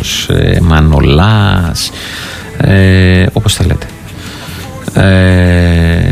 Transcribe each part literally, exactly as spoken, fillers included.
Μάνος, ε, Μανολάς, ε, όπως θέλετε. Ε,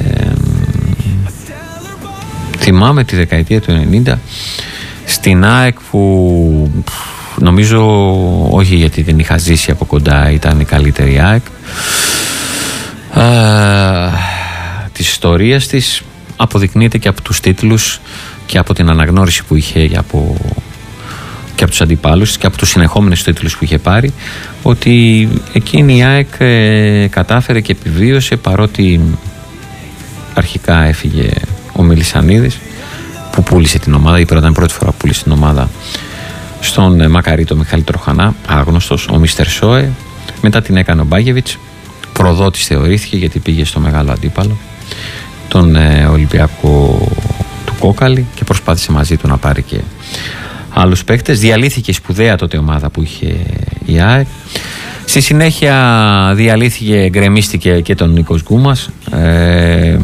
θυμάμαι τη δεκαετία του ενενήντα στην ΑΕΚ που νομίζω, όχι γιατί την είχα ζήσει από κοντά, ήταν η καλύτερη ΑΕΚ ε, της ιστορίας της, αποδεικνύεται και από τους τίτλους και από την αναγνώριση που είχε από, και από τους αντιπάλους και από τους συνεχόμενους τίτλους που είχε πάρει, ότι εκείνη η ΑΕΚ ε, κατάφερε και επιβίωσε, παρότι αρχικά έφυγε ο Μελισσανίδης που πούλησε την ομάδα, η πρώτη, πρώτη φορά που πούλησε την ομάδα στον ε, Μακαρίτο Μιχάλη Τροχανά, άγνωστος, ο Μίστερ Σόε. Μετά την έκανε ο Μπάγεβιτς, προδότης θεωρήθηκε γιατί πήγε στο μεγάλο αντίπαλο, τον ε, Ολυμπιακό του Κόκαλη, και προσπάθησε μαζί του να πάρει και άλλους παίκτες. Διαλύθηκε σπουδαία τότε ομάδα που είχε η ΑΕΚ. Στη συνέχεια διαλύθηκε, γκρεμίστηκε και τον Νίκος Γκούμας. Ε,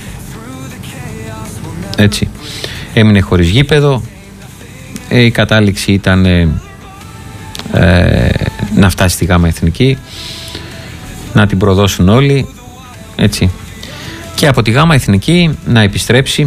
έτσι. Έμεινε χωρίς γήπεδο. Ε, η κατάληξη ήταν ε, ε, να φτάσει στη Γάμα Εθνική, να την προδώσουν όλοι. Έτσι. Και από τη Γάμα Εθνική να επιστρέψει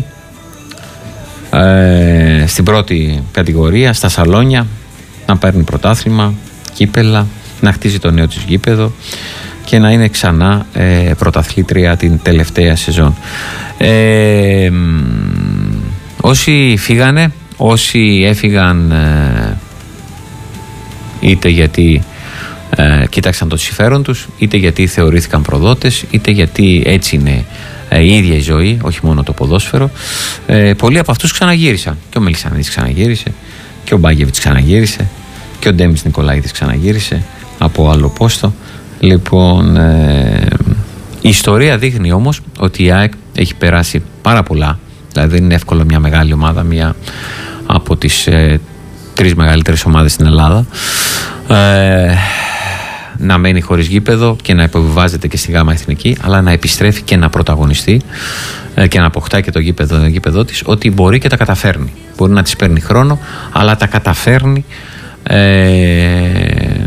ε, στην πρώτη κατηγορία, στα σαλόνια, να παίρνει πρωτάθλημα, κύπελα, να χτίζει το νέο της γήπεδο και να είναι ξανά ε, πρωταθλήτρια την τελευταία σεζόν. Ε, όσοι φύγανε, όσοι έφυγαν ε, είτε γιατί ε, κοίταξαν το συμφέρον τους, είτε γιατί θεωρήθηκαν προδότες, είτε γιατί έτσι είναι ε, η ίδια η ζωή, όχι μόνο το ποδόσφαιρο, ε, πολλοί από αυτούς ξαναγύρισαν. Και ο Μελισσανίδης ξαναγύρισε, και ο Μπάγεβιτς ξαναγύρισε, και ο Ντέμις Νικολαίδης ξαναγύρισε από άλλο πόστο. Λοιπόν, ε, η ιστορία δείχνει όμως ότι η ΑΕΚ έχει περάσει πάρα πολλά. Δηλαδή δεν είναι εύκολο μια μεγάλη ομάδα, μια από τις ε, τρεις μεγαλύτερες ομάδες στην Ελλάδα, ε, να μένει χωρίς γήπεδο και να υποβιβάζεται και στη Γάμα Εθνική, αλλά να επιστρέφει και να πρωταγωνιστεί ε, και να αποκτά και το γήπεδο, το γήπεδό της, ότι μπορεί και τα καταφέρνει. Μπορεί να της παίρνει χρόνο, αλλά τα καταφέρνει. Ε,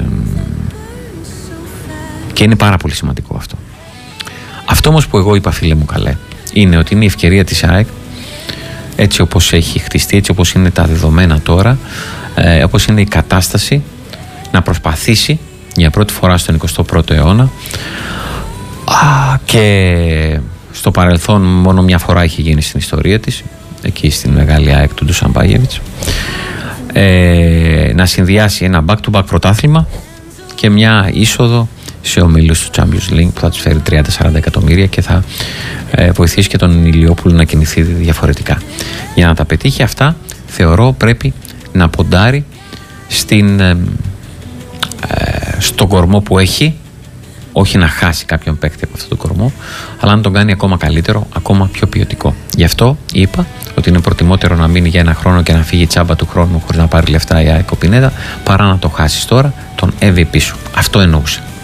και είναι πάρα πολύ σημαντικό αυτό. Αυτό όμως που εγώ είπα, φίλε μου καλέ, είναι ότι είναι η ευκαιρία της ΑΕΚ, έτσι όπως έχει χτιστεί, έτσι όπως είναι τα δεδομένα τώρα, ε, όπως είναι η κατάσταση, να προσπαθήσει για πρώτη φορά στον εικοστό πρώτο αιώνα, α, και στο παρελθόν μόνο μια φορά έχει γίνει στην ιστορία της, εκεί στην μεγάλη ΑΕΚ του Ντούσαν Μπάγεβιτς, ε, να συνδυάσει ένα back-to-back πρωτάθλημα και μια είσοδο σε ομίλους του Champions League που θα τους φέρει τριάντα σαράντα εκατομμύρια και θα ε, βοηθήσει και τον Ηλιόπουλο να κινηθεί διαφορετικά. Για να τα πετύχει αυτά, θεωρώ πρέπει να ποντάρει στην, ε, ε, στον κορμό που έχει, όχι να χάσει κάποιον παίκτη από αυτόν τον κορμό, αλλά να τον κάνει ακόμα καλύτερο, ακόμα πιο ποιοτικό. Γι' αυτό είπα ότι είναι προτιμότερο να μείνει για ένα χρόνο και να φύγει τσάμπα του χρόνου χωρίς να πάρει λεφτά η ΑΕΚ Πινέδα, παρά να το χάσει τώρα τον Εβι πίσω. Αυτό εννοούσε.